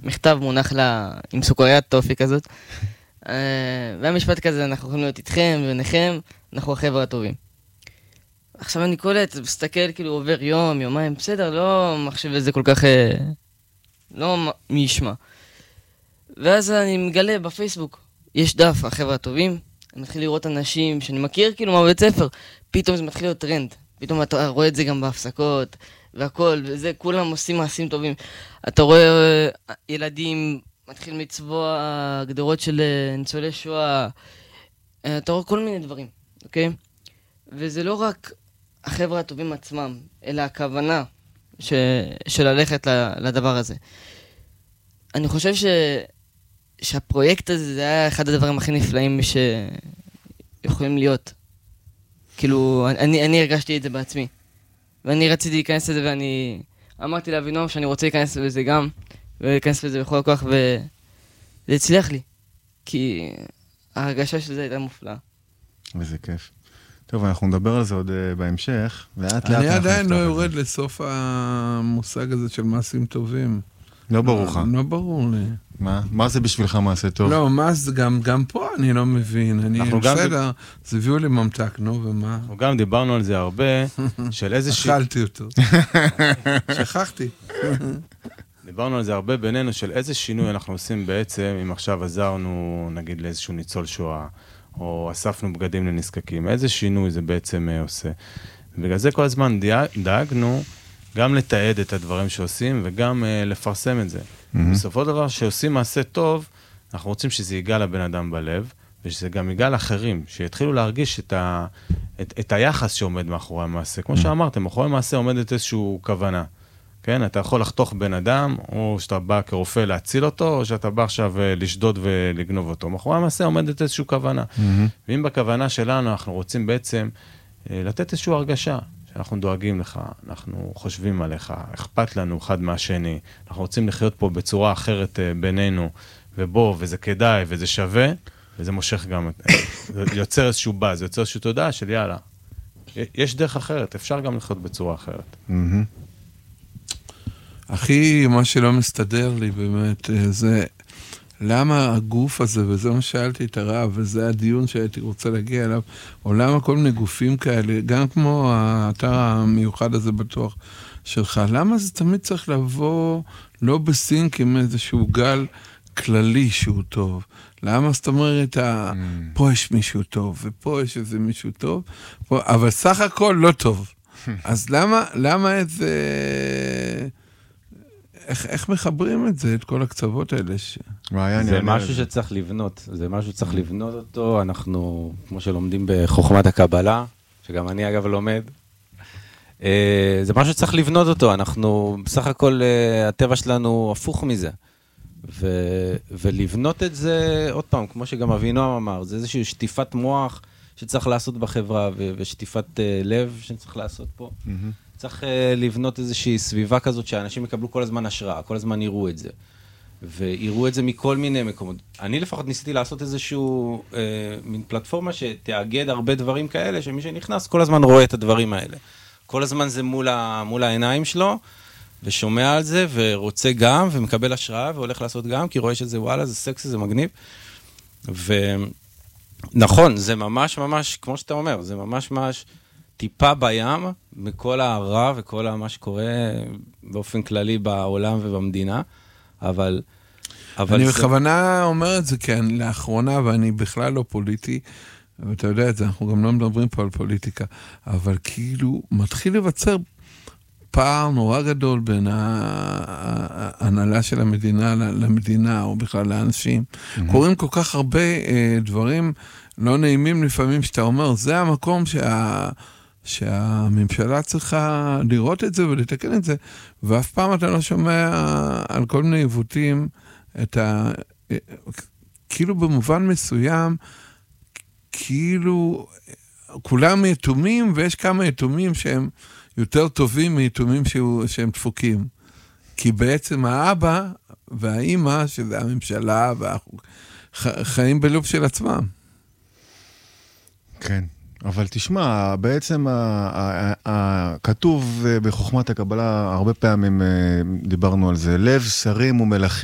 מכתב מונח לה עם סוכריית טופי כזאת. והמשפט כזה, אנחנו יכולים להיות איתכם וביניכם, אנחנו החבר'ה הטובים. עכשיו אני קולט, מסתכל, כאילו עובר יום, יומיים, בסדר, לא מחשב לזה כל כך, לא מי ישמע. ואז אני מגלה בפייסבוק, יש דף, החבר'ה הטובים, אני מתחיל לראות אנשים שאני מכיר כאילו מהבית ספר, פתאום זה מתחיל להיות טרנד, פתאום אתה רואה את זה גם בהפסקות, והכל, וזה, כולם עושים מעשים טובים. אתה רואה ילדים מתחיל מצבוע הגדרות של ניצולי שואה, אתה רואה כל מיני דברים, אוקיי? וזה לא רק החבר'ה הטובים עצמם, אלא הכוונה של ללכת לדבר הזה. אני חושב שהפרויקט הזה זה היה אחד הדברים הכי נפלאים שיכולים להיות. כאילו, אני הרגשתי את זה בעצמי. ואני רציתי להיכנס לזה, ואני אמרתי לאבינום שאני רוצה להיכנס לזה גם, ולהיכנס לזה בכל הכוח, וזה הצליח לי. כי ההרגשה של זה הייתה מופלאה. וזה כיף. טוב, אנחנו נדבר על זה עוד בהמשך, לאט לאט. אני עדיין לא יורד לסוף המושג הזה של מעשים טובים. לא ברור לך. לא ברור לי. מה זה בשבילך מעשה טוב? לא, מה זה, גם פה אני לא מבין. אני בסדר, זה הביאו לי ממתק, נו, ומה? אנחנו גם דיברנו על זה הרבה, של איזה אכלתי אותו. שכחתי. דיברנו על זה הרבה בינינו, של איזה שינוי אנחנו עושים בעצם, אם עכשיו עזרנו, נגיד, לאיזשהו ניצול שואה, או אספנו בגדים לנזקקים, איזה שינוי זה בעצם עושה. ובגלל זה כל הזמן דאגנו גם לתעד את הדברים שעושים, וגם לפרסם את זה. בסופו של דבר, שעושים מעשה טוב, אנחנו רוצים שזה ייגע לבן אדם בלב, ושזה גם ייגע לאחרים, שיתחילו להרגיש את היחס שעומד מאחורי המעשה. כמו שאמרתם, מאחורי המעשה עומדת איזשהו כוונה. כן? אתה יכול לחתוך בן אדם, או שאתה בא כרופא להציל אותו, או שאתה בא עכשיו לשדוד ולגנוב אותו. מאחורי המעשה עומדת איזשהו כוונה. ואם בכוונה שלנו אנחנו רוצים בעצם לתת איזשהו הרגשה, שאנחנו דואגים לך, אנחנו חושבים עליך, אכפת לנו אחד מהשני, אנחנו רוצים לחיות פה בצורה אחרת בינינו, ובו, וזה כדאי, וזה שווה, וזה מושך גם, זה יוצר איזשהו באז, זה יוצר איזשהו תודעה של יאללה. יש דרך אחרת, אפשר גם לחיות בצורה אחרת. הכי, מה שלא מסתדר לי באמת, זה למה הגוף הזה, וזה מה שאלתי את הרב, וזה הדיון שהייתי רוצה להגיע אליו, או למה כל מיני גופים כאלה, גם כמו האתר המיוחד הזה בטוח שלך, למה זה תמיד צריך לבוא לא בסינק עם איזשהו גל כללי שהוא טוב? למה זאת אומרת, פה יש מישהו טוב, ופה יש איזה מישהו טוב, אבל סך הכל לא טוב. אז למה את זה... איך מחברים את זה, את כל הקצוות האלה? זה משהו שצריך לבנות, זה משהו שצריך לבנות אותו, אנחנו, כמו שלומדים בחוכמת הקבלה, שגם אני אגב לומד, זה משהו שצריך לבנות אותו, אנחנו, בסך הכל, הטבע שלנו הפוך מזה, ולבנות את זה, עוד פעם, כמו שגם אבינועם אמר, זה איזושהי שטיפת מוח שצריך לעשות בחברה, ושטיפת לב שצריך לעשות פה. צריך לבנות איזושהי סביבה כזאת שאנשים יקבלו כל הזמן השראה, כל הזמן יראו את זה. ויראו את זה מכל מיני מקומות. אני לפחות ניסיתי לעשות איזשהו מין פלטפורמה שתאגד הרבה דברים כאלה, שמי שנכנס כל הזמן רואה את הדברים האלה. כל הזמן זה מול העיניים שלו, ושומע על זה, ורוצה גם, ומקבל השראה, והולך לעשות גם, כי רואה שזה וואלה, זה סקסי, זה מגניב. ונכון, זה ממש ממש, כמו שאתה אומר, זה ממש ממש טיפה בים, מכל הרע וכל מה שקורה באופן כללי בעולם ובמדינה, אבל אני בכוונה אומר את זה, כן, לאחרונה, ואני בכלל לא פוליטי, ואתה יודע את זה, אנחנו גם לא מדברים פה על פוליטיקה, אבל כאילו מתחיל לבצר פער נורא גדול בין ההנהלה של המדינה למדינה, או בכלל לאנשים. קוראים כל כך הרבה דברים לא נעימים לפעמים, שאתה אומר, זה המקום שהממשלה צריכה לראות את זה ולתקן את זה, ואף פעם אתה לא שומע על כל מיני עיוותים, כאילו במובן מסוים, כאילו כולם יתומים, ויש כמה יתומים שהם יותר טובים מיתומים שהם דפוקים. כי בעצם האבא והאימא, שזה הממשלה, חיים בלופ של עצמם. כן. אבל תשמע, בעצם כתוב בחוכמת הקבלה, הרבה פעמים דיברנו על זה, לב שרים ומלכים,